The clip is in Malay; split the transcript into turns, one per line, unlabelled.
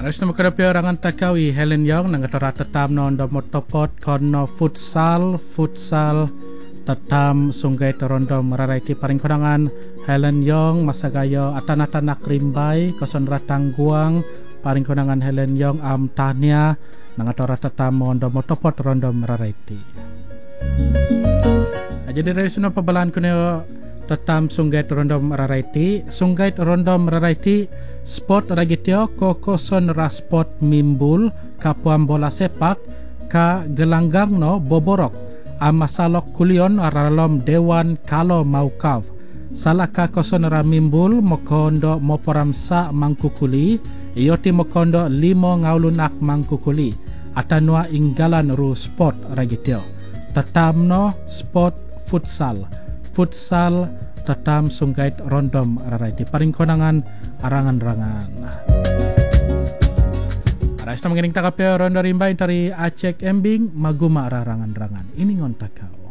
Aras na makarapyo rangan takawi Helen Yong nang kataratam no ndo motopot kono futsal tatam sungai Torondo mararai paring korangan Helen Yong masagayo atanatanak rimbay koson ratang guang paring konangan Helen Yong am tahnia nang kataratam no ndo motopot Rondo mararai. Jadi dari suno pabalan kuno tatam sungai Torondo mararai. Sungai Torondo mararai sport ragitio ko koson rasport mimbul kapuan bola sepak ka gelanggang no boborok amasalok kulion aralom dewan kalo maukav salaka koson ramimbul mokondo moporamsa mangkukuli ioti mokondo limo ngaulunak mangkukuli atanua inggalan ru sport ragitio tatamno sport futsal tatam sungai rondom rarai di paring konangan arangan-rangan. Aras na mengiring takapyo rondo rimba intari Acek Embing maguma arangan-rangan. Ini ngon takau.